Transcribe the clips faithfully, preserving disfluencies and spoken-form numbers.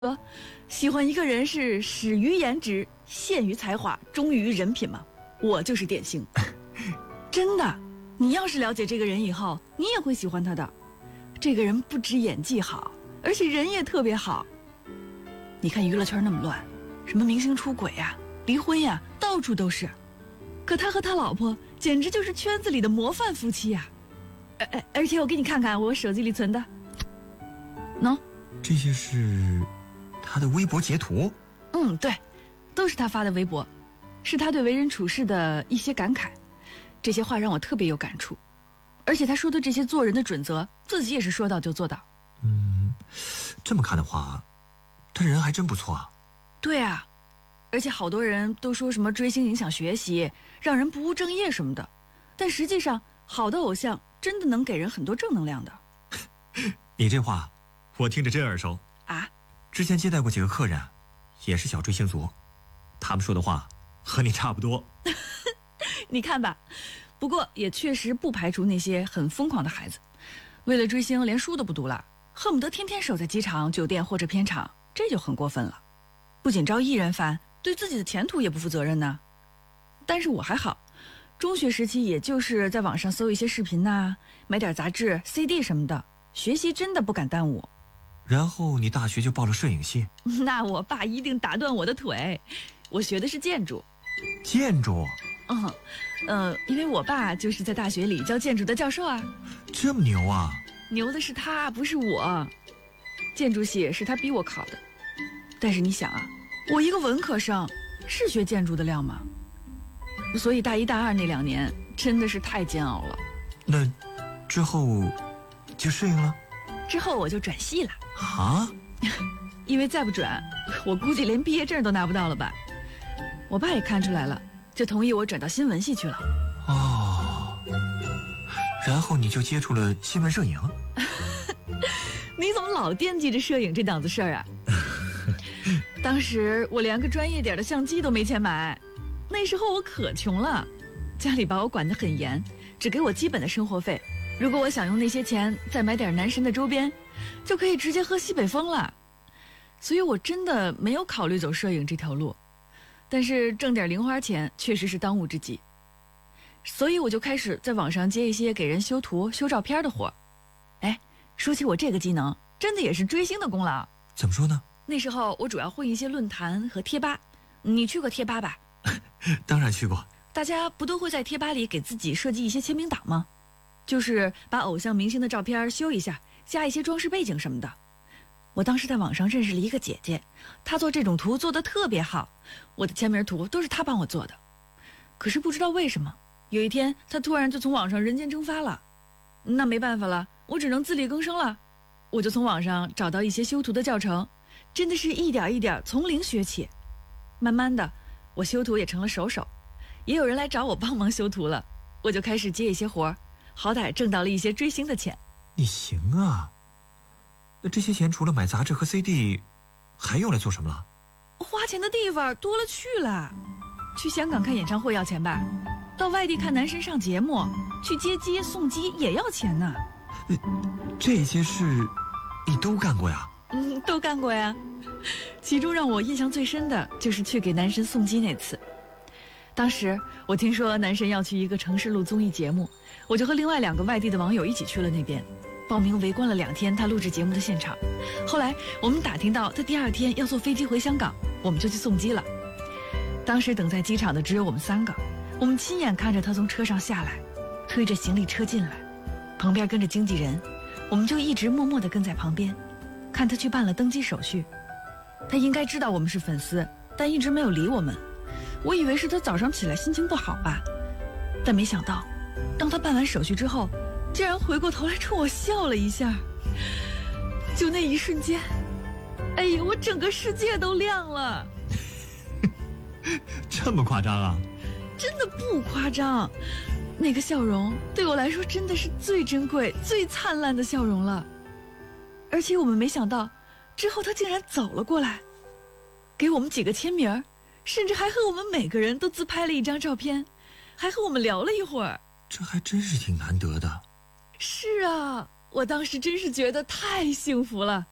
说，喜欢一个人是始于颜值，陷于才华，忠于人品吗？我就是典型。真的，你要是了解这个人以后，你也会喜欢他的。这个人不止演技好，而且人也特别好。你看娱乐圈那么乱，什么明星出轨呀、离婚呀，到处都是。可他和他老婆简直就是圈子里的模范夫妻呀、而而而且我给你看看我手机里存的，喏， 这些是他的微博截图。 嗯，对，都是他发的微博，是他对为人处事的一些感慨。这些话让我特别有感触，而且他说的这些做人的准则，自己也是说到就做到。 嗯，这么看的话，他人还真不错啊。 对啊，而且好多人都说什么追星影响学习，让人不务正业什么的，但实际上，好的偶像真的能给人很多正能量的。 你这话，我听着真耳熟啊！ 之前接待过几个客人，也是小追星族，他们说的话和你差不多。 你看吧，不过也确实不排除那些很疯狂的孩子，为了追星连书都不读了，恨不得天天守在机场、酒店或者片场，这就很过分了。不仅招艺人烦，对自己的前途也不负责任呢。但是我还好，中学时期也就是在网上搜一些视频呐、啊，买点杂志、C D 什么的，学习真的不敢耽误。 然后你大学就报了摄影系？ 那我爸一定打断我的腿。我学的是建筑。 建筑？ 嗯，呃，因为我爸就是在大学里教建筑的教授啊。 这么牛啊？ 牛的是他，不是我。建筑系是他逼我考的。但是你想啊，我一个文科生，是学建筑的料吗？所以大一大二那两年真的是太煎熬了。 那之后就适应了？ 之后我就转系了。 啊？ 因为再不转，我估计连毕业证都拿不到了吧。我爸也看出来了，就同意我转到新闻系去了。 哦，然后你就接触了新闻摄影？ 你怎么老惦记着摄影这档子事儿啊？当时我连个专业点的相机都没钱买，那时候我可穷了，家里把我管得很严，只给我基本的生活费。如果我想用那些钱再买点男神的周边，就可以直接喝西北风了。所以我真的没有考虑走摄影这条路，但是挣点零花钱确实是当务之急。所以我就开始在网上接一些给人修图、修照片的活。哎，说起我这个技能，真的也是追星的功劳。 怎么说呢？ 那时候我主要混一些论坛和贴吧。你去过贴吧吧？ 当然去过。 大家不都会在贴吧里给自己设计一些签名档吗？就是把偶像明星的照片修一下，加一些装饰背景什么的。我当时在网上认识了一个姐姐，她做这种图做得特别好，我的签名图都是她帮我做的。可是不知道为什么，有一天她突然就从网上人间蒸发了。那没办法了，我只能自力更生了。我就从网上找到一些修图的教程，真的是一点一点从零学起。慢慢的，我修图也成了手手，也有人来找我帮忙修图了，我就开始接一些活，好歹挣到了一些追星的钱。 你行啊，那这些钱除了买杂志和 C D， 还用来做什么了？ 花钱的地方多了去了，去香港看演唱会要钱吧，到外地看男神上节目，去接机送机也要钱呢。 这些事你都干过呀？ 嗯，都干过呀。其中让我印象最深的就是去给男神送机那次。当时我听说男神要去一个城市录综艺节目，我就和另外两个外地的网友一起去了那边，报名围观了两天他录制节目的现场。后来我们打听到他第二天要坐飞机回香港，我们就去送机了。当时等在机场的只有我们三个，我们亲眼看着他从车上下来，推着行李车进来，旁边跟着经纪人，我们就一直默默地跟在旁边，看他去办了登机手续。他应该知道我们是粉丝，但一直没有理我们。我以为是他早上起来心情不好吧，但没想到当他办完手续之后，竟然回过头来冲我笑了一下。就那一瞬间，哎呀，我整个世界都亮了。 这么夸张啊？ 真的不夸张，那个笑容对我来说真的是最珍贵最灿烂的笑容了。而且我们没想到之后他竟然走了过来，给我们几个签名，甚至还和我们每个人都自拍了一张照片，还和我们聊了一会儿。 这还真是挺难得的。 是啊，我当时真是觉得太幸福了，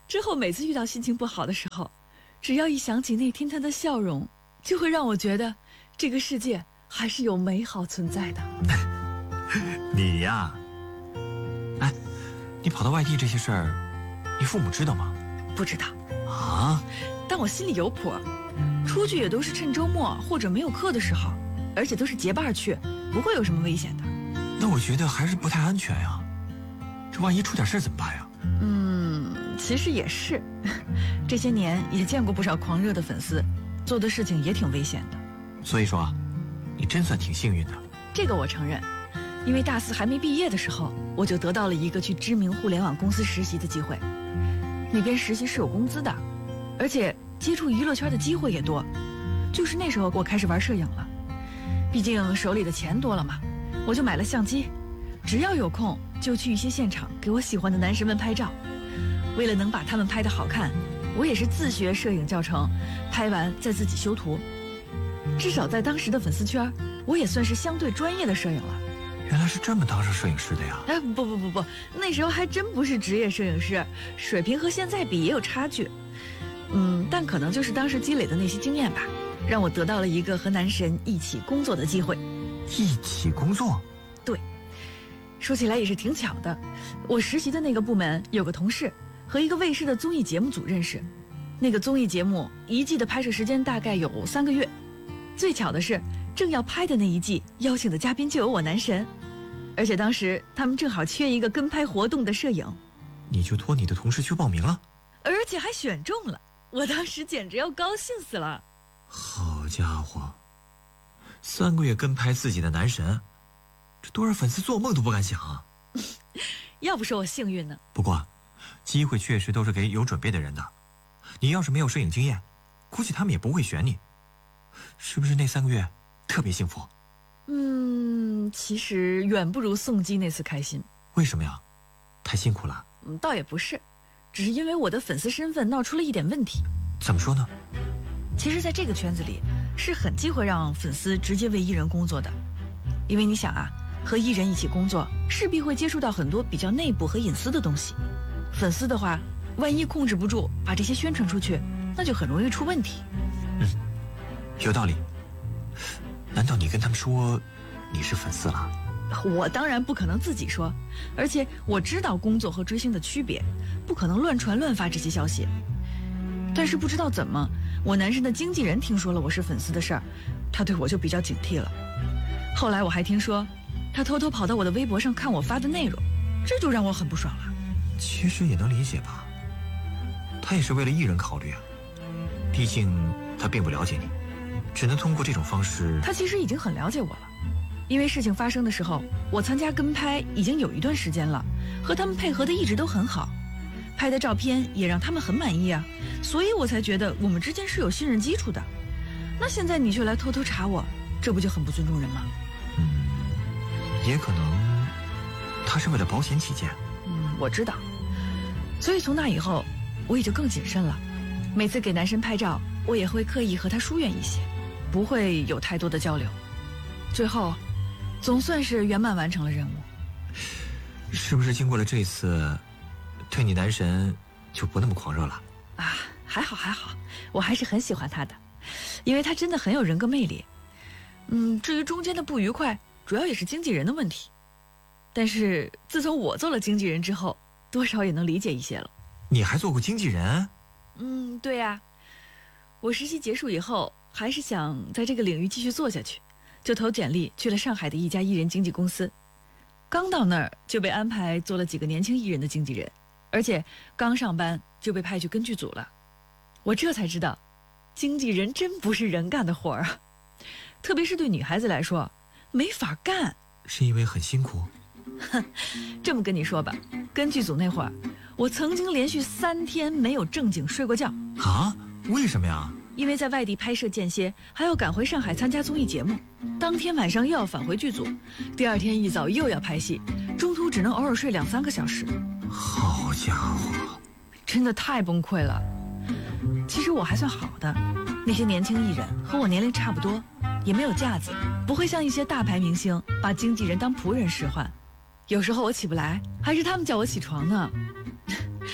之后每次遇到心情不好的时候，只要一想起那天他的笑容，就会让我觉得这个世界还是有美好存在的。 你呀，哎，你跑到外地这些事儿，你父母知道吗？ 不知道啊？ 但我心里有谱，出去也都是趁周末或者没有课的时候，而且都是结伴去，不会有什么危险的。 那我觉得还是不太安全呀，这万一出点事怎么办呀？ 嗯，其实也是，这些年也见过不少狂热的粉丝，做的事情也挺危险的。 所以说啊，你真算挺幸运的。 这个我承认，因为大四还没毕业的时候，我就得到了一个去知名互联网公司实习的机会，那边实习是有工资的，而且接触娱乐圈的机会也多。就是那时候我开始玩摄影了，毕竟手里的钱多了嘛，我就买了相机，只要有空就去一些现场给我喜欢的男神们拍照。为了能把他们拍得好看，我也是自学摄影教程，拍完再自己修图。至少在当时的粉丝圈，我也算是相对专业的摄影了。 原来是这么当上摄影师的呀？ 哎，不不不不，那时候还真不是职业摄影师，水平和现在比也有差距。嗯，但可能就是当时积累的那些经验吧，让我得到了一个和男神一起工作的机会。 一起工作？ 对，说起来也是挺巧的，我实习的那个部门有个同事和一个卫视的综艺节目组认识，那个综艺节目一季的拍摄时间大概有三个月，最巧的是正要拍的那一季邀请的嘉宾就有我男神，而且当时他们正好缺一个跟拍活动的摄影， 你就托你的同事去报名了， 而且还选中了，我当时简直要高兴死了。 好家伙，三个月跟拍自己的男神，这多少粉丝做梦都不敢想啊。 要不说我幸运呢。 不过机会确实都是给有准备的人的，你要是没有摄影经验，估计他们也不会选你。是不是那三个月特别幸福？ 嗯，其实远不如送机那次开心。 为什么呀？太辛苦了？ 嗯，倒也不是，只是因为我的粉丝身份闹出了一点问题。 怎么说呢？ 其实在这个圈子里是很忌讳让粉丝直接为艺人工作的，因为你想啊，和艺人一起工作势必会接触到很多比较内部和隐私的东西，粉丝的话万一控制不住把这些宣传出去，那就很容易出问题。 嗯，有道理。难道你跟他们说你是粉丝了？ 我当然不可能自己说，而且我知道工作和追星的区别，不可能乱传乱发这些消息。但是不知道怎么，我男神的经纪人听说了我是粉丝的事儿，他对我就比较警惕了。后来我还听说他偷偷跑到我的微博上看我发的内容，这就让我很不爽了。 其实也能理解吧，他也是为了艺人考虑啊，毕竟他并不了解你，只能通过这种方式。 他其实已经很了解我了，因为事情发生的时候，我参加跟拍已经有一段时间了，和他们配合的一直都很好，拍的照片也让他们很满意啊，所以我才觉得我们之间是有信任基础的。那现在你却来偷偷查我，这不就很不尊重人吗？ 嗯，也可能他是为了保险起见。 嗯，我知道，所以从那以后我也就更谨慎了，每次给男神拍照我也会刻意和他疏远一些，不会有太多的交流。最后总算是圆满完成了任务。 是不是经过了这次，对你男神就不那么狂热了？ 啊，还好还好，我还是很喜欢他的，因为他真的很有人格魅力。嗯，至于中间的不愉快，主要也是经纪人的问题。但是自从我做了经纪人之后，多少也能理解一些了。 你还做过经纪人？ 嗯，对呀。我实习结束以后，还是想在这个领域继续做下去，就投简历去了上海的一家艺人经纪公司。刚到那儿就被安排做了几个年轻艺人的经纪人，而且刚上班就被派去跟剧组了。我这才知道，经纪人真不是人干的活儿啊，特别是对女孩子来说，没法干。 是因为很辛苦？ 哼，这么跟你说吧，跟剧组那会儿，我曾经连续三天没有正经睡过觉。 啊？为什么呀？ 因为在外地拍摄间歇，还要赶回上海参加综艺节目，当天晚上又要返回剧组，第二天一早又要拍戏，中途只能偶尔睡两三个小时。 好家伙， 真的太崩溃了。其实我还算好的，那些年轻艺人和我年龄差不多，也没有架子，不会像一些大牌明星把经纪人当仆人使唤。有时候我起不来，还是他们叫我起床呢。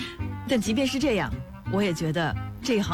但即便是这样，我也觉得这一行